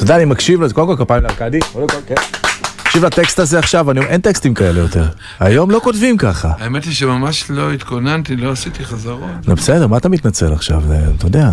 אתה יודע, אני מקשיב לזה, קודם כל כפיים לארקדי, מקשיב לטקסט הזה עכשיו, אין טקסטים כאלה יותר. היום לא כותבים ככה. האמת היא שממש לא התכוננתי, לא עשיתי חזרות. בסדר, מה אתה מתנצל עכשיו? אתה יודע.